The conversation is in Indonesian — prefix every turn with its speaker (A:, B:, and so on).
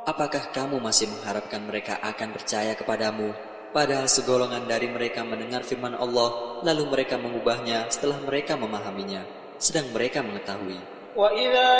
A: Apakah kamu masih mengharapkan mereka akan percaya kepadamu? Padahal segolongan dari mereka mendengar firman Allah, lalu mereka mengubahnya setelah mereka memahaminya, sedang mereka mengetahui.